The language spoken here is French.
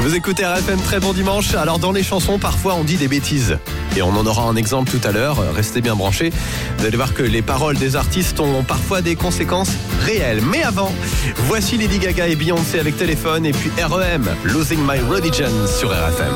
Vous écoutez RFM, très bon dimanche. Alors dans les chansons, parfois on dit des bêtises. Et on en aura un exemple tout à l'heure, restez bien branchés. Vous allez voir que les paroles des artistes ont parfois des conséquences réelles. Mais avant, voici Lady Gaga et Beyoncé avec Téléphone et puis REM, Losing My Religion sur RFM.